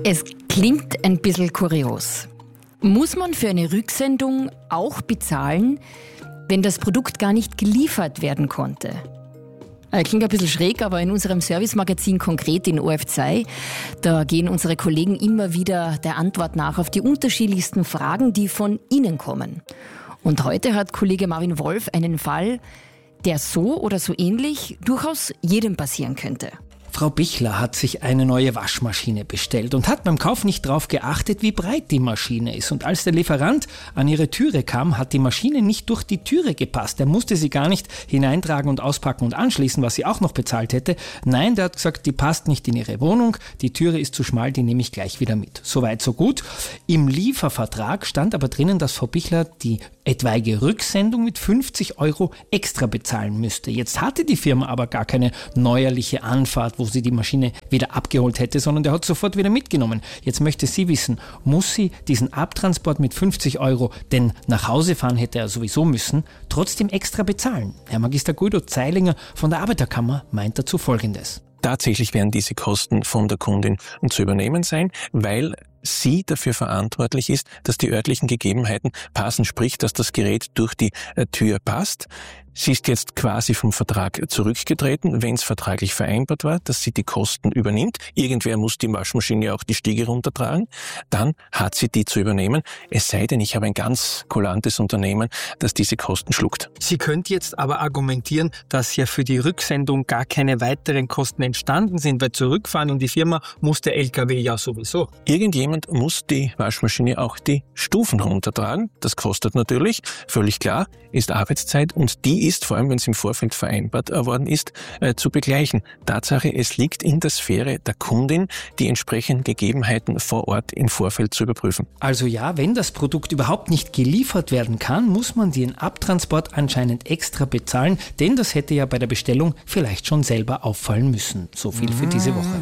Es klingt ein bisschen kurios. Muss man für eine Rücksendung auch bezahlen, wenn das Produkt gar nicht geliefert werden konnte? Klingt ein bisschen schräg, aber in unserem Servicemagazin Konkret in ORF2, da gehen unsere Kollegen immer wieder der Antwort nach auf die unterschiedlichsten Fragen, die von Ihnen kommen. Und heute hat Kollege Marvin Wolf einen Fall, der so oder so ähnlich durchaus jedem passieren könnte. Frau Bichler hat sich eine neue Waschmaschine bestellt und hat beim Kauf nicht darauf geachtet, wie breit die Maschine ist. Und als der Lieferant an ihre Türe kam, hat die Maschine nicht durch die Türe gepasst. Er musste sie gar nicht hineintragen und auspacken und anschließen, was sie auch noch bezahlt hätte. Nein, der hat gesagt, die passt nicht in ihre Wohnung, die Türe ist zu schmal, die nehme ich gleich wieder mit. Soweit, so gut. Im Liefervertrag stand aber drinnen, dass Frau Bichler die etwaige Rücksendung mit 50 € extra bezahlen müsste. Jetzt hatte die Firma aber gar keine neuerliche Anfahrt, wo sie die Maschine wieder abgeholt hätte, sondern der hat sofort wieder mitgenommen. Jetzt möchte sie wissen, muss sie diesen Abtransport mit 50 €, denn nach Hause fahren hätte er sowieso müssen, trotzdem extra bezahlen? Herr Magister Guido Zeilinger von der Arbeiterkammer meint dazu Folgendes. Tatsächlich werden diese Kosten von der Kundin zu übernehmen sein, weil sie dafür verantwortlich ist, dass die örtlichen Gegebenheiten passen, sprich, dass das Gerät durch die Tür passt. Sie ist jetzt quasi vom Vertrag zurückgetreten, wenn es vertraglich vereinbart war, dass sie die Kosten übernimmt. Irgendwer muss die Waschmaschine auch die Stiege runtertragen. Dann hat sie die zu übernehmen. Es sei denn, ich habe ein ganz kulantes Unternehmen, das diese Kosten schluckt. Sie könnte jetzt aber argumentieren, dass ja für die Rücksendung gar keine weiteren Kosten entstanden sind, weil zurückfahren in die Firma muss der LKW ja sowieso. Irgendjemand muss die Waschmaschine auch die Stufen runtertragen. Das kostet natürlich, völlig klar, ist Arbeitszeit und die ist, vor allem wenn es im Vorfeld vereinbart worden ist, zu begleichen. Tatsache, es liegt in der Sphäre der Kundin, die entsprechenden Gegebenheiten vor Ort im Vorfeld zu überprüfen. Also ja, wenn das Produkt überhaupt nicht geliefert werden kann, muss man den Abtransport anscheinend extra bezahlen, denn das hätte ja bei der Bestellung vielleicht schon selber auffallen müssen. So viel für diese Woche.